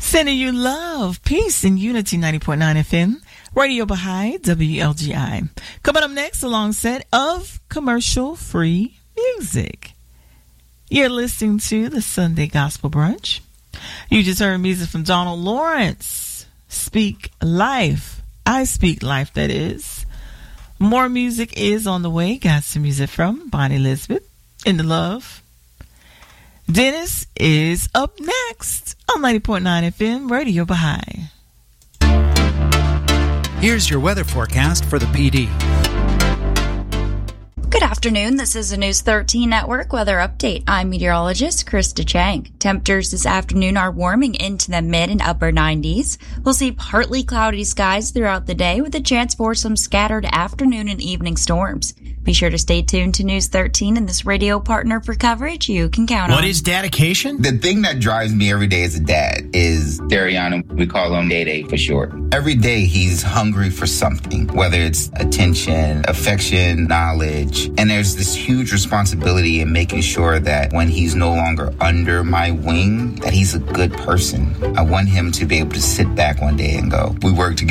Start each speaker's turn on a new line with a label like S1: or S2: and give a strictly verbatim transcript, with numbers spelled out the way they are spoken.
S1: Sending you love, peace, and unity. Ninety point nine F M, Radio Baha'i, W L G I. Coming up next, a long set of commercial-free music. You're listening to the Sunday Gospel Brunch. You just heard music from Donald Lawrence. Speak Life. I Speak Life, that is. More music is on the way. Got some music from Bonnie Elizabeth, In the Love. Dennis is up next on ninety point nine F M, Radio Baha'i.
S2: Here's your weather forecast for the P D.
S3: Good afternoon. This is the News thirteen Network Weather Update. I'm meteorologist Krista Chang. Temperatures this afternoon are warming into the mid and upper nineties. We'll see partly cloudy skies throughout the day with a chance for some scattered afternoon and evening storms. Be sure to stay tuned to News thirteen and this radio partner for coverage you can count on.
S2: What is dedication?
S4: The thing that drives me every day as a dad is Dariana. We call him Day Day for short. Every day he's hungry for something, whether it's attention, affection, knowledge. And there's this huge responsibility in making sure that when he's no longer under my wing, that he's a good person. I want him to be able to sit back one day and go, we work together.